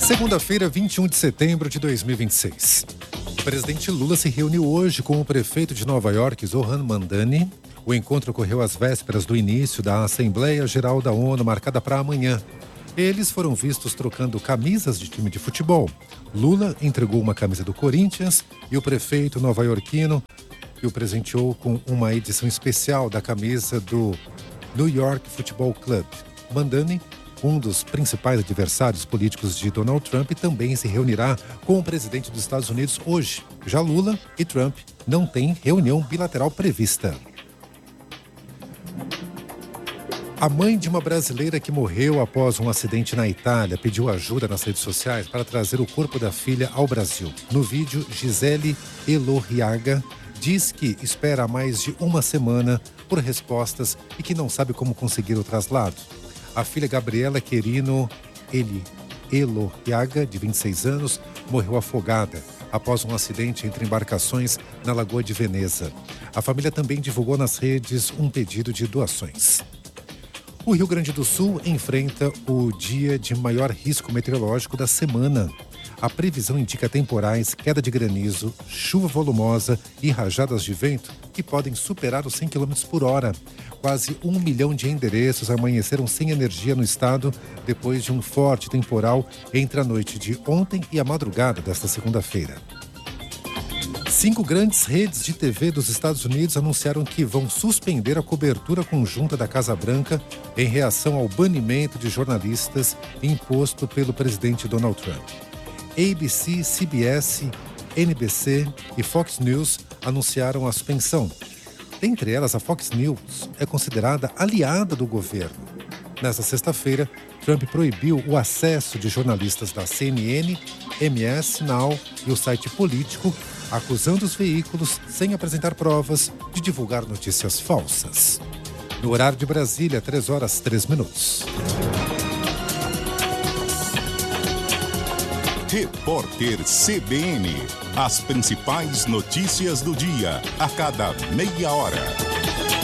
Segunda-feira, 21 de setembro de 2026. O presidente Lula se reuniu hoje com o prefeito de Nova York, Zohran Mamdani. O encontro ocorreu às vésperas do início da Assembleia Geral da ONU, marcada para amanhã. Eles foram vistos trocando camisas de time de futebol. Lula entregou uma camisa do Corinthians e o prefeito nova-iorquino o presenteou com uma edição especial da camisa do New York Football Club. Mamdani, um dos principais adversários políticos de Donald Trump, também se reunirá com o presidente dos Estados Unidos hoje. Já Lula e Trump não têm reunião bilateral prevista. A mãe de uma brasileira que morreu após um acidente na Itália pediu ajuda nas redes sociais para trazer o corpo da filha ao Brasil. No vídeo, Gisele Elorriaga diz que espera há mais de uma semana por respostas e que não sabe como conseguir o traslado. A filha Gabriela Querino Elorriaga, de 26 anos, morreu afogada após um acidente entre embarcações na Lagoa de Veneza. A família também divulgou nas redes um pedido de doações. O Rio Grande do Sul enfrenta o dia de maior risco meteorológico da semana. A previsão indica temporais, queda de granizo, chuva volumosa e rajadas de vento que podem superar os 100 km por hora. Quase 1 milhão de endereços amanheceram sem energia no estado depois de um forte temporal entre a noite de ontem e a madrugada desta segunda-feira. 5 grandes redes de TV dos Estados Unidos anunciaram que vão suspender a cobertura conjunta da Casa Branca em reação ao banimento de jornalistas imposto pelo presidente Donald Trump. ABC, CBS, NBC e Fox News anunciaram a suspensão. Dentre elas, a Fox News é considerada aliada do governo. Nesta sexta-feira, Trump proibiu o acesso de jornalistas da CNN, MS Now e o site Político, acusando os veículos, sem apresentar provas, de divulgar notícias falsas. No horário de Brasília, 3h03. Repórter CBN. As principais notícias do dia, a cada meia hora.